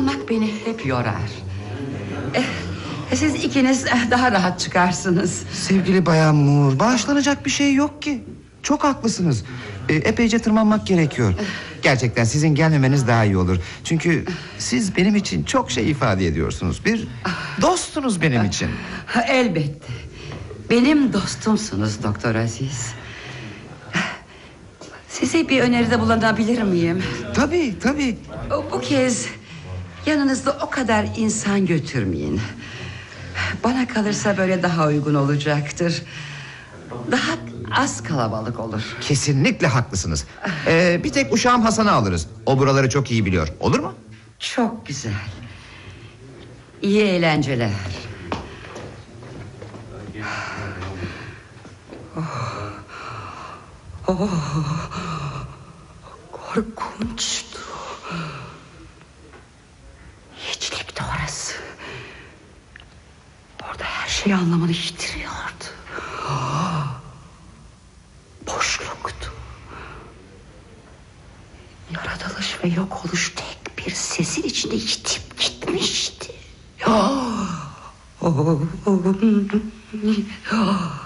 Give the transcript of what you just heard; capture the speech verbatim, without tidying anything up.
tırmanmak beni hep yorar. eh, Siz ikiniz daha rahat çıkarsınız. Sevgili Bayan Moore, bağışlanacak bir şey yok ki. Çok haklısınız. e, Epeyce tırmanmak gerekiyor. Gerçekten sizin gelmemeniz daha iyi olur. Çünkü siz benim için çok şey ifade ediyorsunuz. Bir dostunuz benim için. Elbette. Benim dostumsunuz Doktor Aziz. Size bir öneride bulunabilir miyim? Tabii tabii. Bu kez yanınızda o kadar insan götürmeyin. Bana kalırsa böyle daha uygun olacaktır. Daha az kalabalık olur. Kesinlikle haklısınız. ee, Bir tek uşağım Hasan'ı alırız. O buraları çok iyi biliyor. Olur mu? Çok güzel. İyi eğlenceler. Oh. Oh. Korkunçtu. Hiçlikti orası. Orada her şey anlamını yitiriyordu. Boşluktu. Yaratılış ve yok oluş tek bir sesin içinde yitip gitmişti.